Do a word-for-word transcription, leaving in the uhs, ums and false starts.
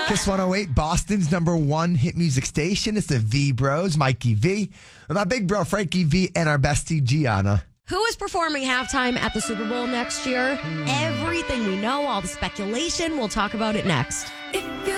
Kiss one oh eight, Boston's number one hit music station. It's the V Bros, Mikey V, and my big bro Frankie V, and our bestie Gianna. Who is performing halftime at the Super Bowl next year? Everything we know, all the speculation. We'll talk about it next.